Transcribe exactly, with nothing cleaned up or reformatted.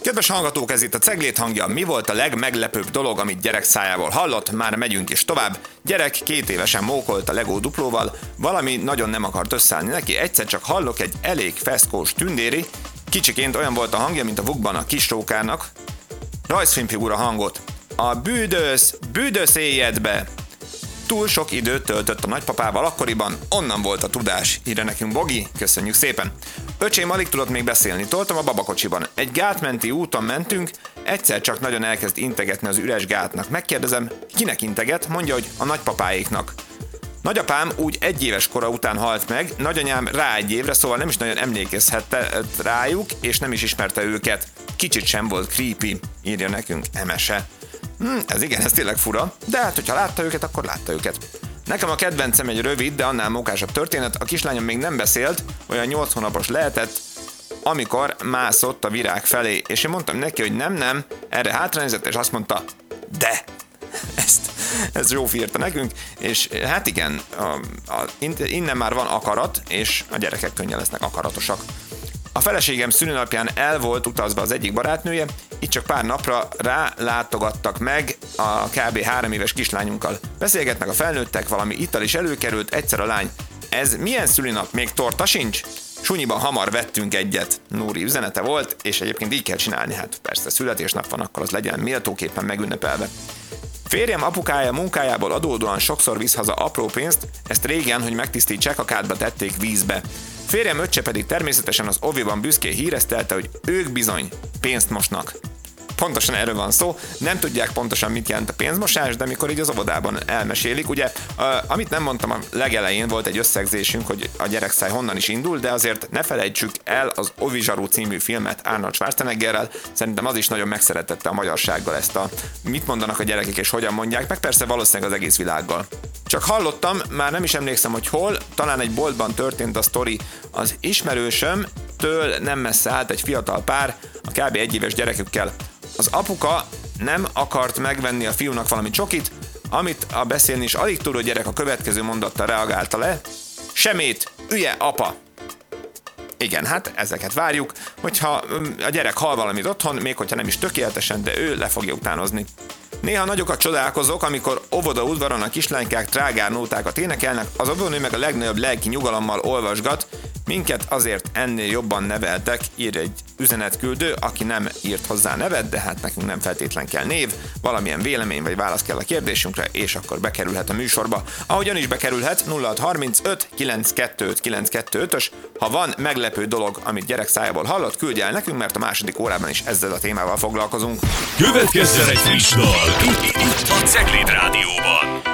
Kedves hallgatók, ez itt a Ceglét hangja. Mi volt a legmeglepőbb dolog, amit gyerek szájából hallott? Már megyünk is tovább. Gyerek két évesen mókolt a Lego duplóval, valami nagyon nem akart összeállni neki, egyszer csak hallok egy elég feszkós tündéri, kicsiként olyan volt a hangja, mint a Vukban a kis rókának. Rajzfilmfigura hangot. A bűdös, bűdös éjjedbe! Túl sok időt töltött a nagypapával akkoriban, onnan volt a tudás, írja nekünk Bogi, köszönjük szépen. Öcsém alig tudott még beszélni, toltam a babakocsiban. Egy gátmenti úton mentünk, egyszer csak nagyon elkezd integetni az üres gátnak. Megkérdezem, kinek integet? Mondja, hogy a nagypapáéknak. Nagyapám úgy egy éves kora után halt meg, nagyanyám rá egy évre, szóval nem is nagyon emlékezhette rájuk, és nem is ismerte őket. Kicsit sem volt creepy, írja nekünk Emese. Hm, ez igen, ez tényleg fura, de hát, hogyha látta őket, akkor látta őket. Nekem a kedvencem egy rövid, de annál mókásabb történet, a kislányom még nem beszélt, olyan nyolc hónapos lehetett, amikor mászott a virág felé, és én mondtam neki, hogy nem, nem, erre hátranézett, és azt mondta, de! Ezt, ezt Zsófi írta nekünk, és hát igen, a, a, innen már van akarat, és a gyerekek könnyen lesznek akaratosak. A feleségem szülinapján el volt utazva az egyik barátnője, itt csak pár napra rá látogattak meg a kb. három éves kislányunkkal. Beszélgetnek a felnőttek, valami ital is előkerült, egyszer a lány. Ez milyen szülinap, még torta sincs? Sunyiban hamar vettünk egyet. Núri üzenete volt, és egyébként így kell csinálni, hát persze születésnap van, akkor az legyen méltóképpen megünnepelve. Férjem apukája munkájából adódóan sokszor visz haza apró pénzt, ezt régen, hogy megtisztítsák, a kádba tették vízbe. Férjem öccse pedig természetesen az oviban büszkén híresztelte, hogy ők bizony pénzt mosnak. Pontosan erről van szó, nem tudják pontosan mit jelent a pénzmosás, de mikor így az óvodában elmesélik, ugye, uh, amit nem mondtam a legelején, volt egy összegzésünk, hogy a gyerekszáj honnan is indul, de azért ne felejtsük el az Ovi zsaru című filmet Arnold Schwarzeneggerrel, szerintem az is nagyon megszeretette a magyarsággal ezt a mit mondanak a gyerekek és hogyan mondják, meg persze valószínűleg az egész világgal. Csak hallottam, már nem is emlékszem, hogy hol, talán egy boltban történt a sztori, az ismerősömtől nem messze állt egy fiatal pár, a kb. Egy éves gyerekükkel. Az apuka nem akart megvenni a fiúnak valami csokit, amit a beszélni is alig tudó gyerek a következő mondattal reagálta le. Semét, üje apa! Igen, hát ezeket várjuk, hogyha a gyerek hall valamit otthon, még hogyha nem is tökéletesen, de ő le fogja utánozni. Néha nagyokat csodálkozok, amikor óvoda udvaron a kislánykák trágár nótákat énekelnek, az óvónő meg a legnagyobb lelki nyugalommal olvasgat, minket azért ennél jobban neveltek, ír egy üzenetküldő, aki nem írt hozzá nevet, de hát nekünk nem feltétlen kell név, valamilyen vélemény vagy válasz kell a kérdésünkre, és akkor bekerülhet a műsorba. Ahogyan is bekerülhet, nulla hat harmincöt kilencszázkettőöt kilencszázkettőötös, ha van meglepő dolog, amit gyerek szájából hallott, küldj el nekünk, mert a második órában is ezzel a témával foglalkozunk. Következzen egy friss dal, itt a Ceglét Rádióban.